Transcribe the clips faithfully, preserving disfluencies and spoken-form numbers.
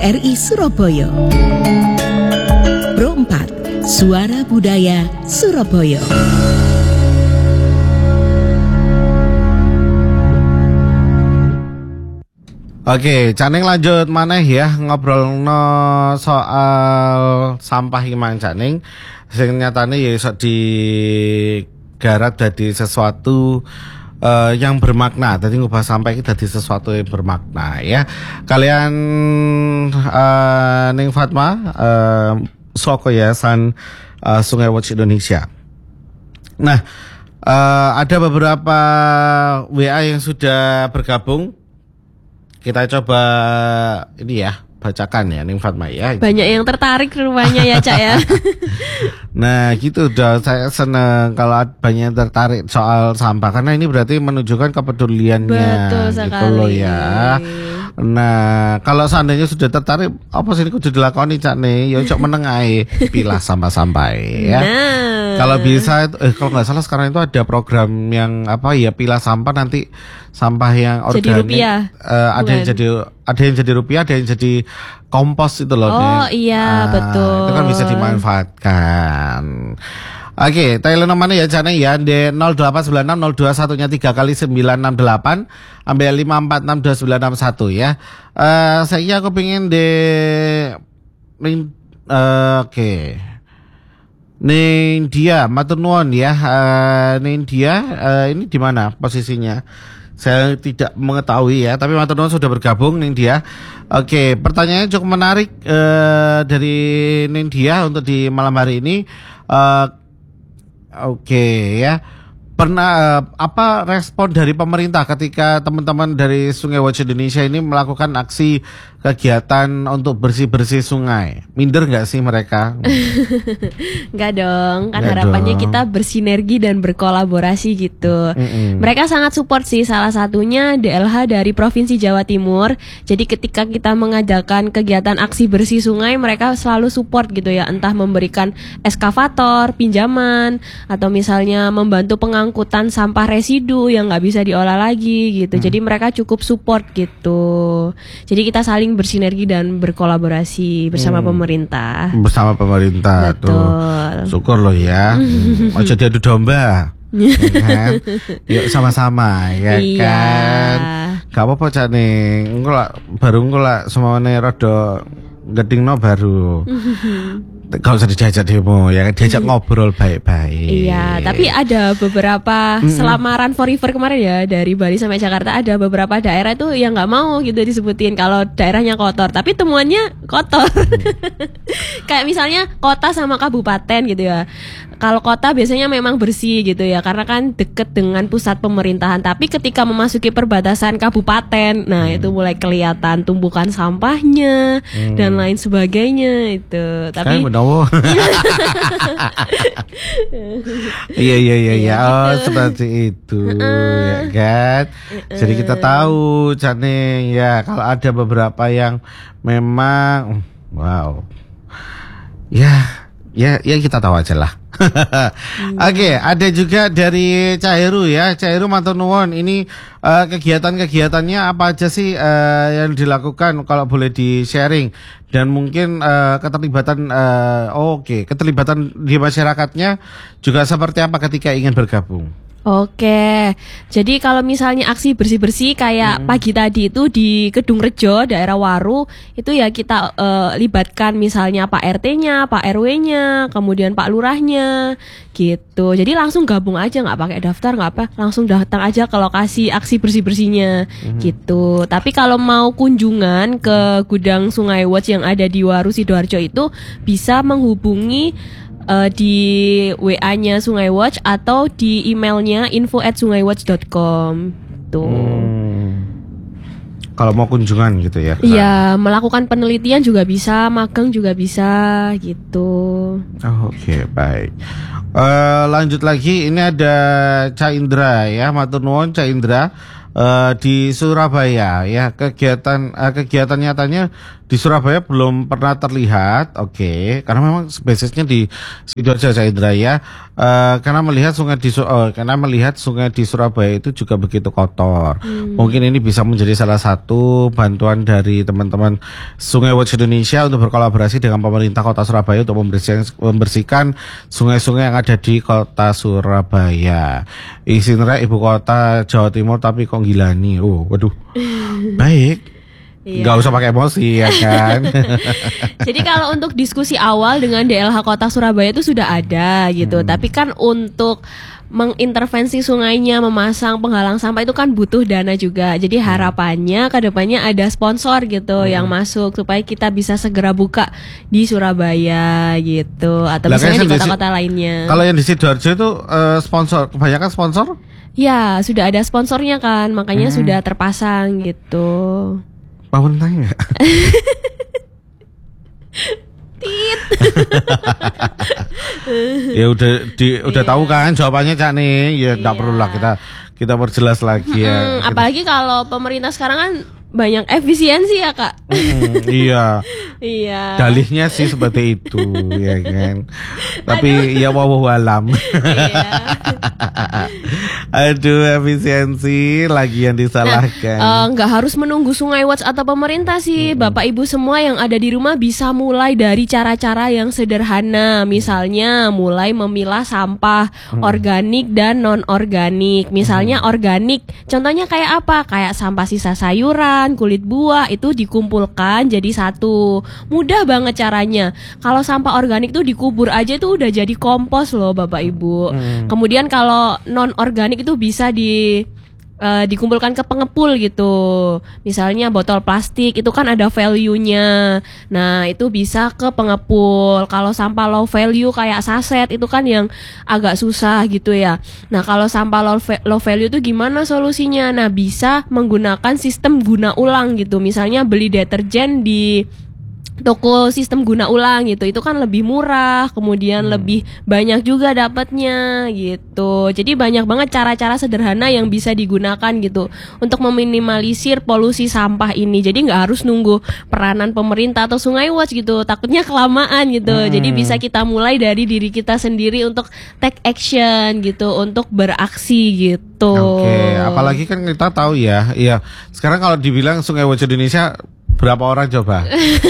R I Surabaya. Pro empat, Suara Budaya Surabaya. Oke, Caning lanjut maneh ya ngobrol no soal sampah iki mang Caning. Sing nyatane ya iso digarap dadi sesuatu uh, yang bermakna. Dadi ngubah sampah iki dadi sesuatu yang bermakna ya. Kalian uh, Ning Fatma uh, saka Yayasan uh, Sungai Watch Indonesia. Nah, uh, ada beberapa W A yang sudah bergabung. Kita coba ini ya, bacakan ya Ning Fatma ya. Banyak yang tertarik rumahnya ya Cak ya. Nah gitu dong, saya seneng kalau banyak yang tertarik soal sampah karena ini berarti menunjukkan kepeduliannya. Betul sekali gitu loh ya. Nah kalau seandainya sudah tertarik, apa sih kudu dilakoni Cak nih? Ya cok meneng ae pilah sampah-sampah ya. Nah. Kalau bisa eh kalau nggak salah sekarang itu ada program yang apa ya, pilah sampah nanti sampah yang organik uh, ada yang jadi ada yang jadi rupiah, ada yang jadi kompos itu loh. Oh nih. Iya uh, betul. Itu kan bisa dimanfaatkan. Oke, Thailand nomornya ya Jane ya di nol delapan sembilan enam nol dua satu nya tiga kali sembilan enam delapan ambil lima empat enam dua sembilan enam satu ya. Uh, saya aku pengen di uh, oke. Okay. Ning dia matur nuwun ya. Uh, Ning dia uh, ini di mana posisinya? Saya tidak mengetahui ya, tapi matur nuwun sudah bergabung Ning dia. Oke, pertanyaannya cukup menarik uh, dari Ning dia untuk di malam hari ini. Uh, Oke ya. Pernah uh, apa respon dari pemerintah ketika teman-teman dari Sungai Watch Indonesia ini melakukan aksi kegiatan untuk bersih-bersih sungai? Minder nggak sih mereka? Nggak dong, kan Nggak harapannya dong. kita bersinergi dan berkolaborasi gitu. Mm-mm. Mereka sangat support sih, salah satunya D L H dari Provinsi Jawa Timur. Jadi ketika kita mengadakan kegiatan aksi bersih sungai, mereka selalu support gitu ya, entah memberikan eskavator, pinjaman, atau misalnya membantu pengangkutan sampah residu yang nggak bisa diolah lagi gitu. Mm. Jadi mereka cukup support gitu. Jadi kita saling bersinergi dan berkolaborasi bersama hmm. pemerintah. Bersama pemerintah. Betul. Tuh. Syukur loh ya. Mau jadi adu domba. Ya kan? Yuk sama-sama ya iya. kan. Gak apa-apa Cak nih. Engko lah baru engko lah semuanya rada gedingno baru. Gak usah diajak demo ya, diajak ngobrol baik-baik. Iya, tapi ada beberapa mm-hmm. selama Run for River kemarin ya, dari Bali sampai Jakarta ada beberapa daerah itu yang nggak mau gitu disebutin kalau daerahnya kotor, tapi temuannya kotor. Kayak misalnya kota sama kabupaten gitu ya. Kalau kota biasanya memang bersih gitu ya, karena kan deket dengan pusat pemerintahan. Tapi ketika memasuki perbatasan kabupaten, nah hmm. itu mulai kelihatan tumpukan sampahnya hmm. dan lain sebagainya itu. Tapi iya iya iya iya oh seperti itu ya kan. Jadi kita tahu Caning ya kalau ada beberapa yang memang wow ya ya ya kita tahu aja lah. hmm. Oke, okay, ada juga dari Caheru ya. Caheru matur nuwun. Ini uh, kegiatan-kegiatannya apa aja sih uh, yang dilakukan kalau boleh di-sharing dan mungkin uh, keterlibatan uh, oh, oke, okay. keterlibatan di masyarakatnya juga seperti apa ketika ingin bergabung? Oke, jadi kalau misalnya aksi bersih-bersih kayak hmm. pagi tadi itu di Kedung Rejo, daerah Waru, itu ya kita uh, libatkan misalnya Pak R T-nya, Pak R W-nya, kemudian Pak Lurahnya, gitu. Jadi langsung gabung aja, nggak pakai daftar, nggak apa, langsung datang aja ke lokasi aksi bersih-bersihnya, hmm. gitu. Tapi kalau mau kunjungan ke gudang Sungai Watch yang ada di Waru Sidoarjo itu bisa menghubungi Uh, di W A-nya Sungai Watch atau di emailnya info at sungaiwatch dot com tuh. Hmm. Kalau mau kunjungan gitu ya? Iya, melakukan penelitian juga bisa, magang juga bisa gitu. Oh, Oke, okay, baik. Uh, lanjut lagi, ini ada Ca Indra ya, matur nuwun Ca Indra. Uh, di Surabaya ya kegiatan uh, kegiatan nyatanya di Surabaya belum pernah terlihat, oke, okay. Karena memang basisnya di Sidoarjo Cak Indra ya, uh, karena melihat sungai di uh, karena melihat sungai di Surabaya itu juga begitu kotor. Hmm. Mungkin ini bisa menjadi salah satu bantuan dari teman-teman Sungai Watch Indonesia untuk berkolaborasi dengan pemerintah Kota Surabaya untuk membersihkan, membersihkan sungai-sungai yang ada di Kota Surabaya. Isinra ibu kota Jawa Timur tapi kok Gilani. Oh, waduh. Baik. Iya. Gak usah pakai emosi ya kan. Jadi kalau untuk diskusi awal dengan D L H Kota Surabaya itu sudah ada gitu. Hmm. Tapi kan untuk mengintervensi sungainya, memasang penghalang sampah itu kan butuh dana juga. Jadi harapannya ke depannya ada sponsor gitu hmm. yang masuk supaya kita bisa segera buka di Surabaya gitu. Atau lah, misalnya di kota-kota lainnya. Kalau yang di Sidoarjo itu uh, sponsor, kebanyakan sponsor? Ya sudah ada sponsornya kan, makanya hmm. sudah terpasang gitu. Pahun tanya nggak? Tit. Ya udah di udah yeah. tahu kan jawabannya Cak nih. Ya enggak yeah. perlu lah kita kita perjelas lagi ya. Hmm, apalagi kalau pemerintah sekarang kan banyak efisiensi ya Kak. Mm, iya. Iya. Dalihnya sih seperti itu ya kan. Tapi ya wallahu alam. Iya. Aduh, efisiensi lagi yang disalahkan. Nah, uh, nggak harus menunggu Sungai Watch atau pemerintah sih. Mm-hmm. Bapak Ibu semua yang ada di rumah bisa mulai dari cara-cara yang sederhana. Misalnya mulai memilah sampah mm-hmm. organik dan non organik. Misalnya mm-hmm. organik, contohnya kayak apa? Kayak sampah sisa sayuran, kulit buah itu dikumpulkan jadi satu. Mudah banget caranya. Kalau sampah organik tuh dikubur aja tuh udah jadi kompos loh Bapak Ibu. Hmm. Kemudian kalau non organik itu bisa di uh, dikumpulkan ke pengepul gitu. Misalnya botol plastik itu kan ada value-nya. Nah, itu bisa ke pengepul. Kalau sampah low value kayak saset itu kan yang agak susah gitu ya. Nah, kalau sampah low, low value itu gimana solusinya? Nah, bisa menggunakan sistem guna ulang gitu. Misalnya beli deterjen di toko sistem guna ulang gitu, itu kan lebih murah, kemudian hmm. lebih banyak juga dapatnya gitu. Jadi banyak banget cara-cara sederhana yang bisa digunakan gitu untuk meminimalisir polusi sampah ini. Jadi nggak harus nunggu peranan pemerintah atau Sungai Watch gitu, takutnya kelamaan gitu. Hmm. Jadi bisa kita mulai dari diri kita sendiri untuk take action gitu, untuk beraksi gitu. Oke, okay. Apalagi kan kita tahu ya, iya. Sekarang kalau dibilang Sungai Watch Indonesia berapa orang coba?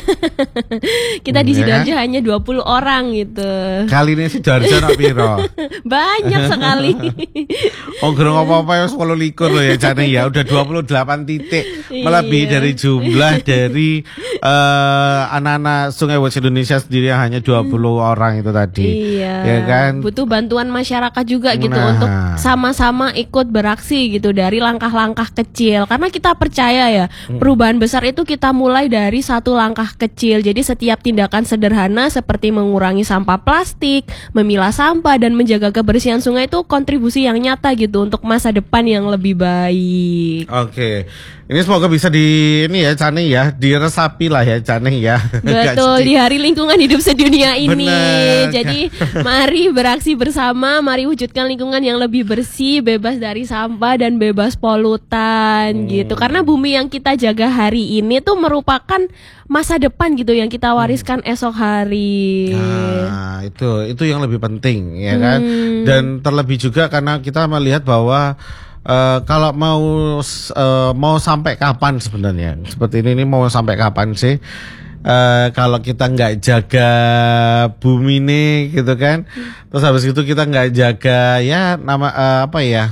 Kita di Sidoarjo ya? Hanya dua puluh orang gitu. Kali ini Sidoarjo nak piro? Banyak sekali. Oh, gerung apa-apa ya sepuluh likur loh ya Jane ya. Udah dua puluh delapan titik. Melebihi iya. dari jumlah dari uh, anak-anak Sungai Watch Indonesia sendiri yang hanya dua puluh hmm. orang itu tadi. Iya. Ya kan? Butuh bantuan masyarakat juga gitu nah. untuk sama-sama ikut beraksi gitu dari langkah-langkah kecil. Karena kita percaya ya, hmm. perubahan besar itu kita mulai dari satu langkah kecil. Jadi setiap tindakan sederhana seperti mengurangi sampah plastik, memilah sampah dan menjaga kebersihan sungai itu kontribusi yang nyata gitu untuk masa depan yang lebih baik. Oke. Ini semoga bisa di ini ya Cane ya, diresapi lah ya Cane ya. Betul, di Hari Lingkungan Hidup Sedunia ini. Bener. Jadi mari beraksi bersama, mari wujudkan lingkungan yang lebih bersih, bebas dari sampah dan bebas polutan hmm. gitu. Karena bumi yang kita jaga hari ini tuh merupakan masa depan gitu yang kita wariskan hmm. esok hari. Nah, itu itu yang lebih penting ya kan. Hmm. Dan terlebih juga karena kita melihat bahwa Uh, kalau mau uh, mau sampai kapan sebenarnya seperti ini, ini mau sampai kapan sih uh, kalau kita nggak jaga bumi ini gitu kan, terus habis itu kita nggak jaga ya nama uh, apa ya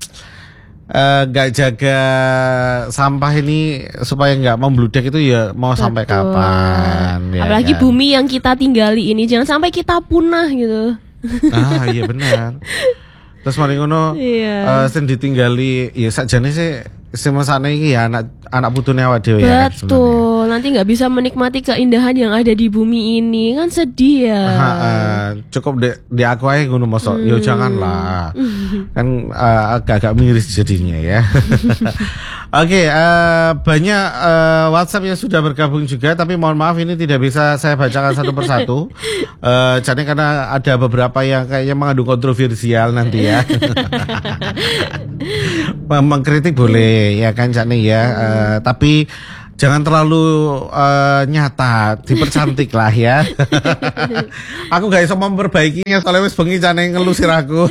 nggak uh, jaga sampah ini supaya nggak membludak itu ya mau Betul. Sampai kapan? Ya Apalagi kan? Bumi yang kita tinggali ini jangan sampai kita punah gitu. Ah iya benar. Terus mari ngono iya. uh, sing ditinggali ya sakjane sih semasane iki ya anak anak putune awake dhewe ya. Betul. Nanti nggak bisa menikmati keindahan yang ada di bumi ini kan sedih ya. Ha, uh, cukup di, di aku aja ngono mosok. Hmm. Yo janganlah. Kan uh, agak-agak miris jadinya ya. Oke, okay, uh, banyak uh, WhatsApp yang sudah bergabung juga, tapi mohon maaf ini tidak bisa saya bacakan satu persatu. Uh, jadi karena ada beberapa yang kayaknya mengandung kontroversial nanti ya. Mengkritik boleh ya kan Cak nih ya, uh, tapi jangan terlalu uh, nyata, dipercantik lah ya. Aku gak bisa memperbaikinya soalnya wis bengi Caneng ngelusir aku.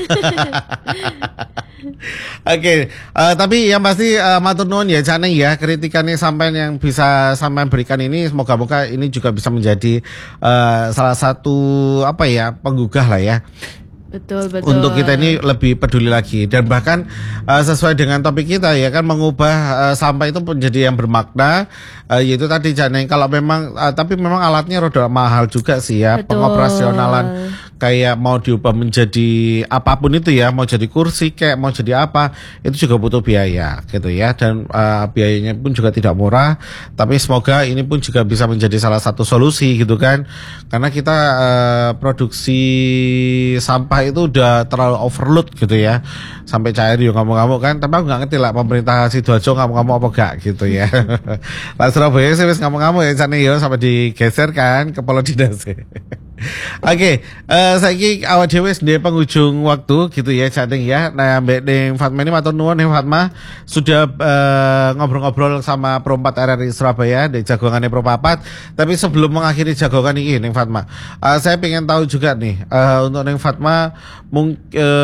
Oke, okay, uh, tapi yang pasti uh, matur nuwun ya Caneng ya, kritikannya sampean yang bisa sampean berikan ini semoga-moga ini juga bisa menjadi uh, salah satu apa ya penggugah lah ya. Betul, betul. Untuk kita ini lebih peduli lagi dan bahkan uh, sesuai dengan topik kita ya kan mengubah uh, sampah itu menjadi yang bermakna uh, yaitu tadi Caneng kalau memang uh, tapi memang alatnya rada mahal juga sih ya. Betul. Pengoperasionalan kayak mau diubah menjadi apapun itu ya, mau jadi kursi kayak mau jadi apa itu juga butuh biaya gitu ya dan uh, biayanya pun juga tidak murah tapi semoga ini pun juga bisa menjadi salah satu solusi gitu kan karena kita uh, produksi sampah itu udah terlalu overload gitu ya sampai cair yuk kamu-kamu kan tapi aku gak ngerti lah pemerintah Sidoarjo kamu-kamu apa gak gitu ya. Lah Surabaya sih wis kamu-kamu ya sana yo sampai digeser kan ke Polo Dinas. Oke, okay, uh, saiki awak dhewe di penghujung waktu gitu ya Caneng ya. Nah, Mbak Ning Fatma ini matur nuwun Ning Fatma sudah uh, ngobrol-ngobrol sama Pro empat R R I Surabaya di jagongannya Pro papat. Tapi sebelum mengakhiri jagongan ini Ning Fatma, uh, saya pengen tahu juga nih uh, untuk Ning Fatma mung,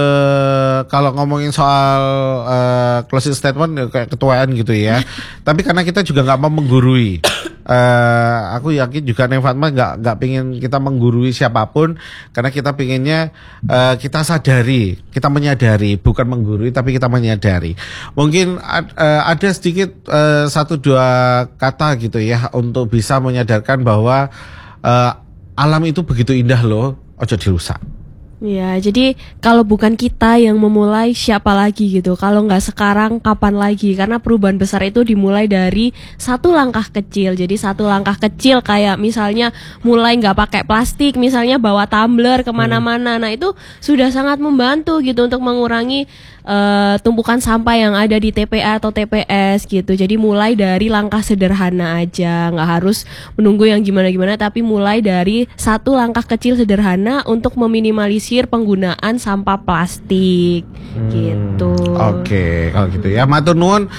uh, kalau ngomongin soal uh, closing statement kayak ketuaan gitu ya. Tapi karena kita juga nggak mau menggurui. Uh, aku yakin juga Neng Fatma nggak nggak pingin kita menggurui siapapun karena kita pinginnya uh, kita sadari kita menyadari bukan menggurui tapi kita menyadari mungkin ad, uh, ada sedikit uh, satu dua kata gitu ya untuk bisa menyadarkan bahwa uh, alam itu begitu indah loh ojo dirusak. Ya, jadi kalau bukan kita yang memulai siapa lagi gitu. Kalau nggak sekarang, kapan lagi? Karena perubahan besar itu dimulai dari satu langkah kecil. Jadi satu langkah kecil kayak misalnya mulai nggak pakai plastik, misalnya bawa tumbler kemana-mana. Hmm. Nah itu sudah sangat membantu gitu untuk mengurangi uh, tumpukan sampah yang ada di T P A atau T P S gitu. Jadi mulai dari langkah sederhana aja, nggak harus menunggu yang gimana-gimana, tapi mulai dari satu langkah kecil sederhana untuk meminimalisir penggunaan sampah plastik hmm, gitu. Oke, okay, kalau gitu ya. Matur nuwun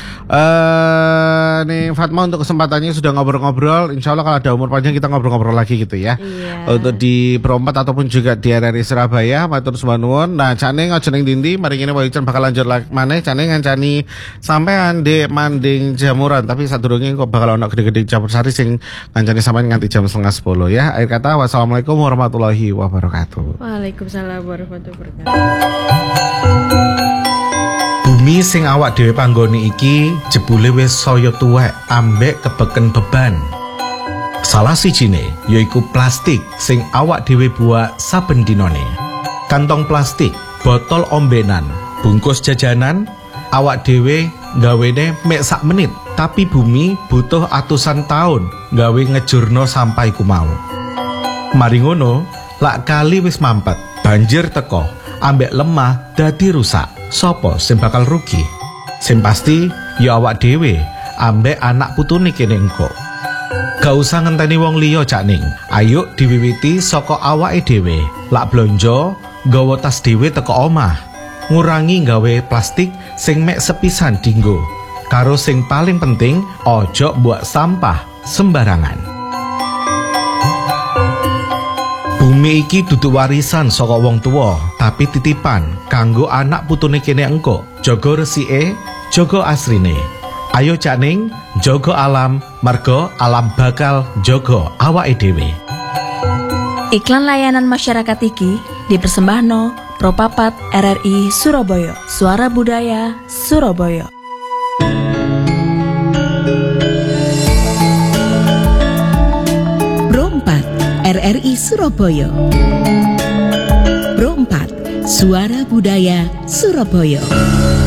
uh, nih Fatma untuk kesempatannya sudah ngobrol-ngobrol. Insya Allah kalau ada umur panjang kita ngobrol-ngobrol lagi gitu ya. Iya. Untuk di Pro empat ataupun juga di R R I Surabaya. Matur nuwun. Nah, Caneng aja ning dindi mari ngene wae bakal lanjut lagi maneh Caneng ngancani sampean di manding jamuran tapi sadurunge kok bakal ono gede-gede jamur sari sing ngancani sampean nganti jam setengah sepuluh ya. Akhir kata wassalamualaikum warahmatullahi wabarakatuh. Waalaikumsalam warahmatullahi wabarakatuh. Bumi sing awak dhewe panggoni iki jebule wis saya tuwek ambek kebeken beban. Salah sijine yaiku plastik sing awak dhewe buak saben dinane. Kantong plastik, botol ombenan, bungkus jajanan, awak dhewe gawene mek sak menit, tapi bumi butuh atusan tahun gawe ngejurno sampah iku mau. Mari ngono, lak kali wis mampet, banjir teko, ambek lemah dadi rusak. Sopo sing bakal rugi? Sing pasti ya awak dhewe ambek anak putune kene engko. Gak usah ngenteni wong liya Cak Ning. Ayo diwiwiti saka awake dhewe. Lak blonjo, nggawa tas dhewe teko omah. Ngurangi gawe plastik sing mek sepisan dinggo. Karo sing paling penting, ojo buat sampah sembarangan. Bumi iki dudu warisan saka wong tuwa, tapi titipan kanggo anak putune kene engko. Jaga resike, jaga asrine. Ayo Cak Ning, jaga alam, mergo alam bakal jaga awake dhewe. Iklan layanan masyarakat iki dipersembahno Pro papat R R I Surabaya, Suara Budaya Surabaya. Pro empat R R I Surabaya. Pro empat Suara Budaya Surabaya.